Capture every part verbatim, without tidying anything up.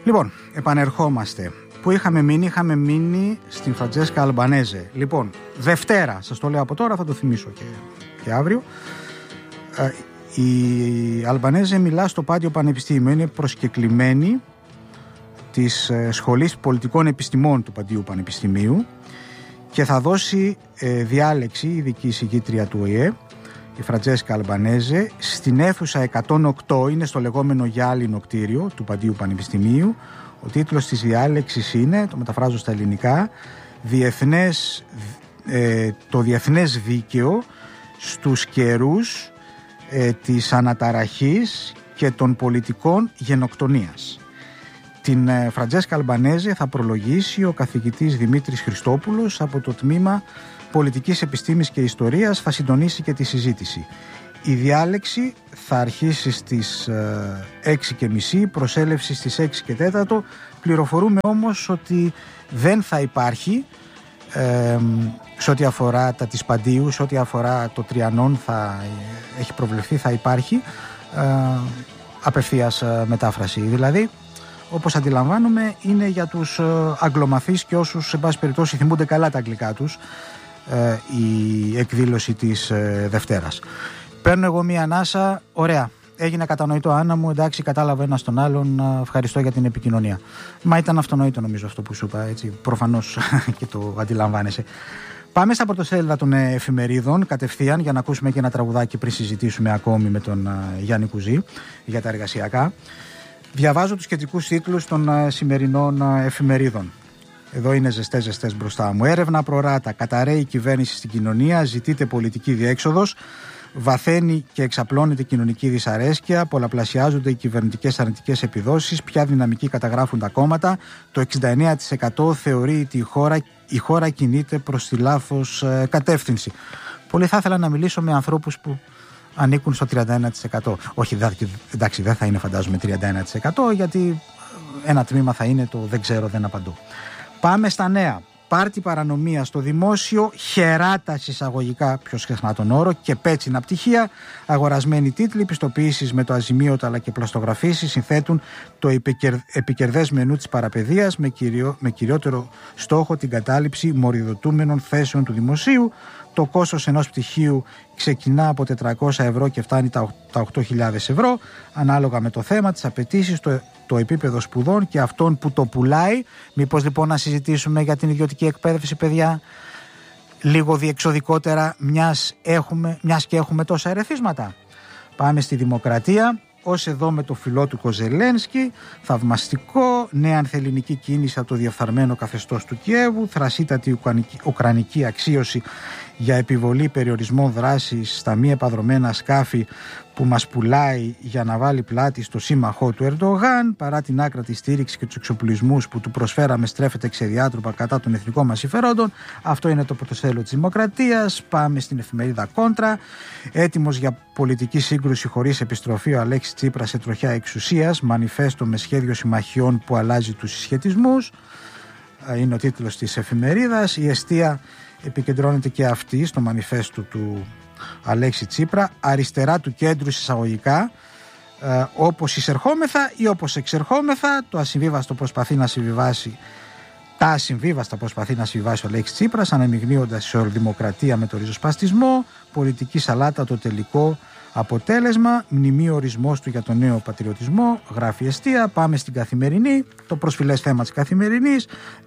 Λοιπόν, επανερχόμαστε. Πού είχαμε μείνει? Είχαμε μείνει στην Φραντζέσκα Αλμπανέζε. Λοιπόν, Δευτέρα, σας το λέω από τώρα, θα το θυμίσω και, και αύριο. Ε, η Αλμπανέζε μιλά στο Πάντιο Πανεπιστήμιο. Είναι προσκεκλημένη της ε, Σχολής Πολιτικών Επιστημών του Παντίου Πανεπιστημίου και θα δώσει ε, διάλεξη, ειδική εισηγήτρια του Ο Η Ε, η Φραντζέσκα Αλμπανέζε, στην αίθουσα εκατόν οκτώ, είναι στο λεγόμενο γυάλινο κτίριο του Παντίου Πανεπιστημίου. Ο τίτλος της διάλεξης είναι, το μεταφράζω στα ελληνικά, διεθνές, ε, το διεθνές δίκαιο στους καιρούς ε, της αναταραχής και των πολιτικών γενοκτονίας. Την ε, Φραντζέσκα Αλμπανέζε θα προλογίσει ο καθηγητής Δημήτρης Χριστόπουλος από το τμήμα Πολιτικής Επιστήμης και Ιστορίας, θα συντονίσει και τη συζήτηση. Η διάλεξη θα αρχίσει στις έξι και μισή, προσέλευση στις έξι και τέταρτο. Πληροφορούμε όμως ότι δεν θα υπάρχει ε, σε ό,τι αφορά τα της Παντίου, σε ό,τι αφορά το Τριανόν θα έχει προβλεφθεί, θα υπάρχει ε, απευθείας ε, μετάφραση. Δηλαδή, όπως αντιλαμβάνομαι, είναι για τους ε, αγγλομαθείς και όσους, σε πάση περιπτώσει, θυμούνται καλά τα αγγλικά τους, ε, η εκδήλωση της ε, Δευτέρας. Παίρνω εγώ μία ανάσα, ωραία, έγινε κατανοητό, Άννα μου, εντάξει, κατάλαβα ένας τον άλλον, ευχαριστώ για την επικοινωνία. Μα ήταν αυτονοήτο νομίζω αυτό που σου είπα, έτσι, προφανώς και το αντιλαμβάνεσαι. Πάμε στα πρωτοσέλιδα των εφημερίδων κατευθείαν για να ακούσουμε και ένα τραγουδάκι πριν συζητήσουμε ακόμη με τον Γιάννη Κουζή για τα εργασιακά. Διαβάζω τους κεντρικούς τίτλους των σημερινών εφημερίδων. Εδώ είναι ζεστές ζεστές μπροστά μου. Έρευνα προράτα, καταραίει η κυβέρνηση στην κοινωνία, ζητείται πολιτική διέξοδος. Βαθαίνει και εξαπλώνεται η κοινωνική δυσαρέσκεια, πολλαπλασιάζονται οι κυβερνητικές αρνητικές επιδόσεις, ποια δυναμική καταγράφουν τα κόμματα. Το εξήντα εννέα τοις εκατό θεωρεί ότι η χώρα, η χώρα κινείται προς τη λάθος ε, κατεύθυνση. Πολύ θα ήθελα να μιλήσω με ανθρώπους που ανήκουν στο τριάντα ένα τοις εκατό. Όχι, εντάξει, δεν θα είναι φαντάζομαι τριάντα ένα τοις εκατό, γιατί ένα τμήμα θα είναι το δεν ξέρω, δεν απαντώ. Πάμε στα νέα. Πάρτι παρανομία στο δημόσιο, χεράτα εισαγωγικά, πιο συχνά τον όρο, και πέτσινα πτυχία. Αγορασμένοι τίτλοι, πιστοποιήσεις με το αζημίωτο αλλά και πλαστογραφήσεις συνθέτουν το επικερδές μενού της παραπαιδείας με, κυριό, με κυριότερο στόχο την κατάληψη μοριδοτούμενων θέσεων του δημοσίου. Το κόστος ενός πτυχίου ξεκινά από τετρακόσια ευρώ και φτάνει τα οκτώ χιλιάδες ευρώ, ανάλογα με το θέμα, τις απαιτήσεις, το, το επίπεδο σπουδών και αυτόν που το πουλάει. Μήπως λοιπόν να συζητήσουμε για την ιδιωτική εκπαίδευση, παιδιά, λίγο διεξοδικότερα, μιας, έχουμε, μιας και έχουμε τόσα ερεθίσματα. Πάμε στη Δημοκρατία. Ως εδώ με το φιλότουκο Ζελένσκι, θαυμαστικό, νέα ανθελληνική κίνηση από το διεφθαρμένο καθεστώς του Κιέβου, θρασίτατη ουκρανική αξίωση για επιβολή περιορισμών δράσης στα μη επαδρομένα σκάφη που μας πουλάει για να βάλει πλάτη στο σύμμαχό του Ερντογάν, παρά την άκρατη στήριξη και τους εξοπλισμούς που του προσφέραμε, στρέφεται ξεδιάτροπα κατά των εθνικών μας συμφερόντων. Αυτό είναι το πρωτοσέλιδο της Δημοκρατίας. Πάμε στην εφημερίδα Κόντρα. Έτοιμος για πολιτική σύγκρουση χωρίς επιστροφή ο Αλέξης Τσίπρας σε τροχιά εξουσίας, μανιφέστο με σχέδιο συμμαχιών που αλλάζει τους συσχετισμούς. Είναι ο τίτλος της εφημερίδας. Η εστία επικεντρώνεται και αυτή στο μανιφέστο του Αλέξη Τσίπρα, αριστερά του κέντρου εισαγωγικά, ε, όπως εισερχόμεθα ή όπως εξερχόμεθα. Το ασυμβίβαστο προσπαθεί να συμβιβάσει, τα ασυμβίβαστα προσπαθεί να συμβιβάσει ο Αλέξης Τσίπρας, αναμειγνύοντας σε ορδημοκρατία με το ριζοσπαστισμό, πολιτική σαλάτα το τελικό αποτέλεσμα, μνημείο ορισμός του για τον νέο πατριωτισμό, γράφει εστία. Πάμε στην Καθημερινή, το προσφυλές θέμα της Καθημερινής.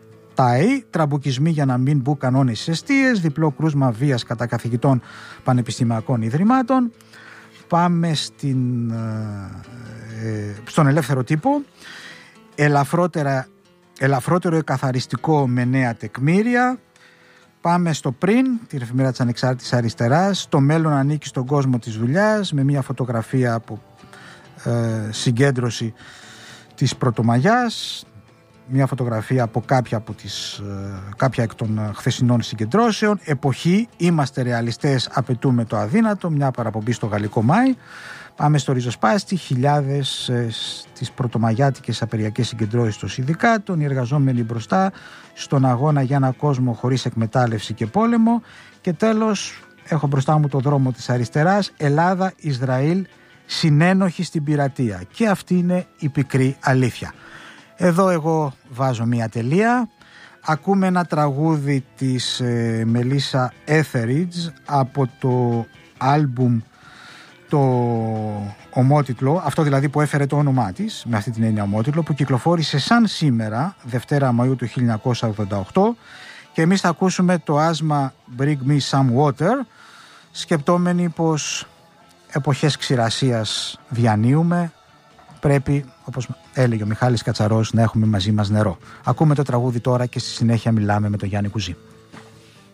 ΤΑΕ, τραμπουκισμοί για να μην μπουν κανόνες στις εστίες, διπλό κρούσμα βίας κατά καθηγητών πανεπιστημιακών ιδρυμάτων. Πάμε στην, ε, στον Ελεύθερο Τύπο. Ελαφρότερα, ελαφρότερο εκαθαριστικό με νέα τεκμήρια. Πάμε στο πριν, τη εφημερίδα της Ανεξάρτητης Αριστεράς. Το μέλλον ανήκει στον κόσμο της δουλειάς, με μια φωτογραφία από ε, συγκέντρωση της Πρωτομαγιάς. Μια φωτογραφία από κάποια, από τις, κάποια εκ των χθεσινών συγκεντρώσεων. Εποχή, είμαστε ρεαλιστές, απαιτούμε το αδύνατο. Μια παραπομπή στο γαλλικό Μάη. Πάμε στο ριζοσπάστη. Χιλιάδες ε, στις πρωτομαγιάτικες απεριακές συγκεντρώσεις των συνδικάτων. Οι εργαζόμενοι μπροστά στον αγώνα για ένα κόσμο χωρίς εκμετάλλευση και πόλεμο. Και τέλος, έχω μπροστά μου το δρόμο της αριστεράς. Ελλάδα, Ισραήλ, συνένοχοι στην πειρατεία. Και αυτή είναι η πικρή αλήθεια. Εδώ εγώ βάζω μία τελεία. Ακούμε ένα τραγούδι της ε, Μελίσσα Etheridge από το άλμπουμ το ομότιτλο, αυτό δηλαδή που έφερε το όνομά της, με αυτή την έννοια ομότιτλο, που κυκλοφόρησε σαν σήμερα, Δευτέρα Μαΐου του χίλια εννιακόσια ογδόντα οκτώ, και εμείς θα ακούσουμε το άσμα Bring Me Some Water, σκεπτόμενοι πως εποχές ξηρασίας διανύουμε, πρέπει, όπως έλεγε ο Μιχάλης Κατσαρός, να έχουμε μαζί μας νερό. Ακούμε το τραγούδι τώρα και στη συνέχεια μιλάμε με τον Γιάννη Κουζή.